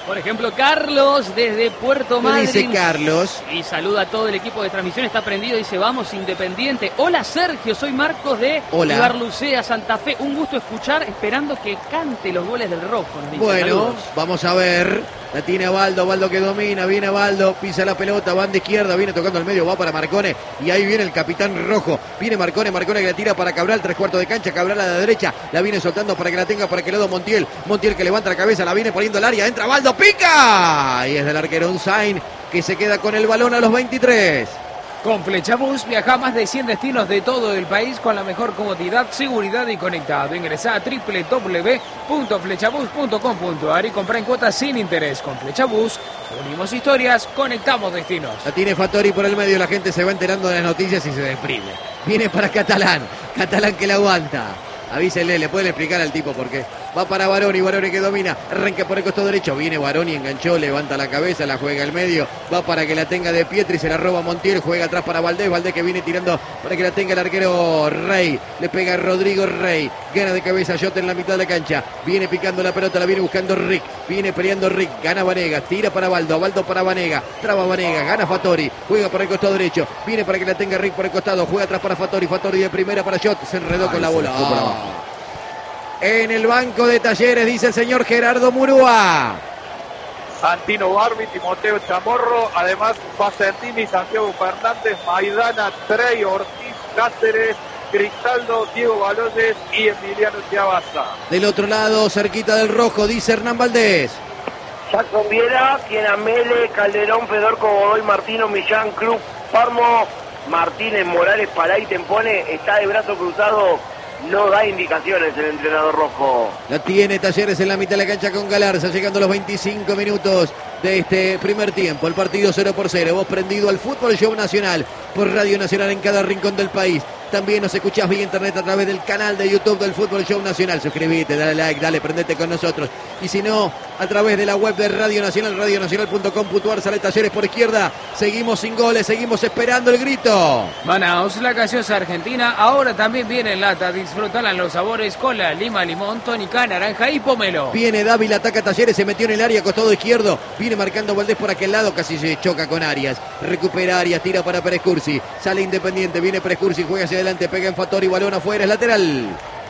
Por ejemplo, Carlos desde Puerto Madryn. Dice Carlos. Y saluda a todo el equipo de transmisión, está prendido, dice vamos Independiente. Hola Sergio, soy Marcos de Ibarlucea, Santa Fe. Un gusto escuchar, esperando que cante los goles del rojo. Nos dice, bueno, saludos. Vamos a ver. La tiene Baldo que domina, viene Baldo, pisa la pelota, banda izquierda, viene tocando al medio, va para Marcone. Y ahí viene el capitán rojo. Viene Marcone que la tira para Cabral, 3/4 de cancha, Cabral a la derecha. La viene soltando para que la tenga para que le dé Montiel. Montiel que levanta la cabeza, la viene poniendo al área, entra Baldo, pica. Y es del arquero Unzain que se queda con el balón a los 23. Con Flechabús viaja a más de 100 destinos de todo el país con la mejor comodidad, seguridad y conectado. Ingresa a www.flechabús.com.ar y compra en cuotas sin interés. Con Flechabús unimos historias, conectamos destinos. La tiene Fattori por el medio, la gente se va enterando de las noticias y se deprime. Viene para Catalán que la aguanta. Avísenle, le pueden explicar al tipo por qué. Va para Baroni que domina, arranca por el costado derecho, viene Baroni, enganchó, levanta la cabeza, la juega al medio, va para que la tenga de Pietri, se la roba Montiel, juega atrás para Valdés que viene tirando para que la tenga el arquero Rey, le pega Rodrigo Rey, gana de cabeza Jota en la mitad de la cancha, viene picando la pelota, la viene buscando Rick, viene peleando Rick, gana Vanega, tira para Baldo para Vanega, traba Vanega, gana Fattori, juega por el costado derecho, viene para que la tenga Rick por el costado, juega atrás para Fattori de primera para Jota, se enredó con la bola. En el banco de Talleres, dice el señor Gerardo Murúa. Santino Barbi, Timoteo Chamorro, además Facentini, Santiago Fernández, Maidana, Trey, Ortiz, Cáceres, Cristaldo, Diego Baloyes y Emiliano Chiavaza. Del otro lado, cerquita del rojo, dice Hernán Valdés. Jackson Viera, Mele, Calderón, Fedorco, Godoy, Martino, Millán, Cruz, Parmo, Martínez, Morales, Palay, Tempone, está de brazo cruzado. No da indicaciones el entrenador rojo. La tiene Talleres en la mitad de la cancha con Galarza, llegando a los 25 minutos de este primer tiempo. El partido 0-0. Vos prendido al Fútbol Show Nacional por Radio Nacional en cada rincón del país. También nos escuchás vía internet a través del canal de YouTube del Fútbol Show Nacional. Suscríbete, dale like, dale, prendete con nosotros. Y si no, a través de la web de Radio Nacional, radionacional.com.ar, sale Talleres por izquierda. Seguimos sin goles, seguimos esperando el grito. Manaus, la gaseosa argentina, ahora también viene en lata. Disfrútala en los sabores cola, lima, limón, tónica, naranja y pomelo. Viene Dávila, ataca Talleres, se metió en el área, costado izquierdo. Viene marcando Valdés por aquel lado, casi se choca con Arias. Recupera Arias, tira para Pérez Cursi. Sale Independiente, viene Pérez Cursi, juega hacia adelante, pega en Fattori, balón afuera, es lateral.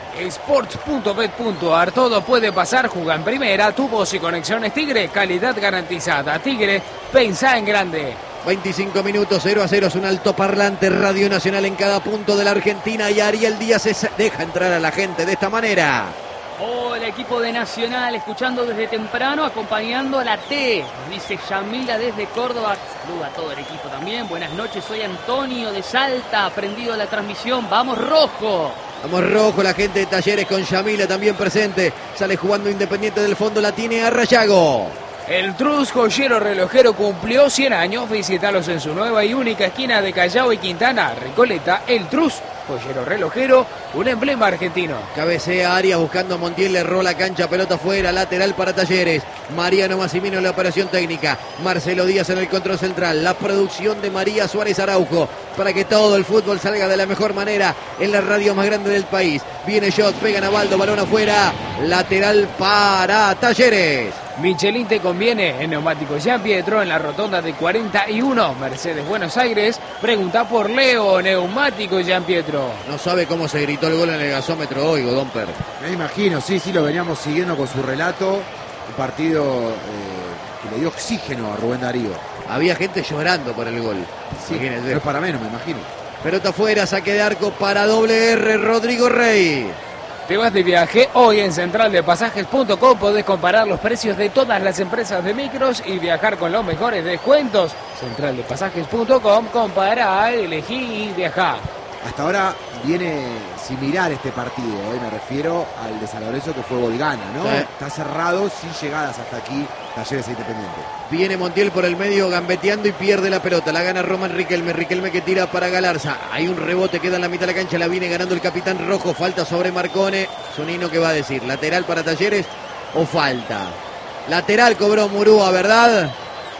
Sports.bet.ar, todo puede pasar, juega en primera, tu voz y conexiones Tigre, calidad garantizada. Tigre, pensá en grande. 25 minutos, 0-0, es un altoparlante Radio Nacional en cada punto de la Argentina y Ariel Díaz deja entrar a la gente de esta manera. Hola equipo de Nacional, escuchando desde temprano, acompañando a la T, dice Yamila desde Córdoba. Saluda a todo el equipo también, buenas noches, soy Antonio de Salta, prendido a la transmisión, vamos rojo. Vamos rojo, la gente de Talleres con Yamila también presente, sale jugando Independiente del fondo, la tiene a Rayago. El Trus joyero relojero cumplió 100 años, visítalos en su nueva y única esquina de Callao y Quintana, Recoleta, El Trus. Joyero relojero, un emblema argentino. Cabecea Arias buscando a Montiel, le erró la cancha, pelota fuera, lateral para Talleres. Mariano Massimino en la operación técnica. Marcelo Díaz en el control central. La producción de María Suárez Araujo para que todo el fútbol salga de la mejor manera en la radio más grande del país. Viene Shot, pega Navaldo, balón afuera. Lateral para Talleres. Michelin te conviene en Neumáticos Jean Pietro en la rotonda de 41 Mercedes Buenos Aires. Pregunta por Leo, Neumáticos Jean Pietro. No sabe cómo se gritó el gol en el gasómetro hoy, Godómper. Me imagino, sí, lo veníamos siguiendo con su relato. Un partido que le dio oxígeno a Rubén Darío. Había gente llorando por el gol. Sí, no es para menos, me imagino. Pelota afuera, saque de arco para doble R, Rodrigo Rey. Te vas de viaje, hoy en centraldepasajes.com podés comparar los precios de todas las empresas de micros y viajar con los mejores descuentos. Centraldepasajes.com, compara, elegí y viajá. Hasta ahora viene similar este partido, me refiero al de San Lorenzo que fue Volgana, ¿no? Sí. Está cerrado, sin llegadas hasta aquí, Talleres Independiente. Viene Montiel por el medio gambeteando y pierde la pelota, la gana Román Riquelme, Riquelme que tira para Galarza, hay un rebote, queda en la mitad de la cancha, la viene ganando el capitán rojo, falta sobre Marcone. Sonino, ¿qué va a decir? ¿Lateral para Talleres o falta? Lateral cobró Murúa, ¿verdad?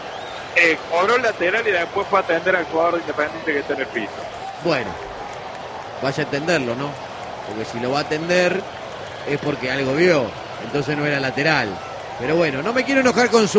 Cobró el lateral y después fue a atender al jugador de Independiente que está en el piso. Bueno, vaya a atenderlo, ¿no? Porque si lo va a atender es porque algo vio, entonces no era lateral. Pero bueno, no me quiero enojar con su